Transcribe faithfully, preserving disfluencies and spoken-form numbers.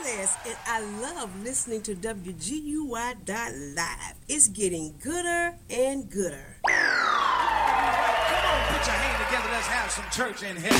says, and I love listening to W G U Y dot live. It's getting gooder and gooder. Come on, put your hand together. Let's have some church in here.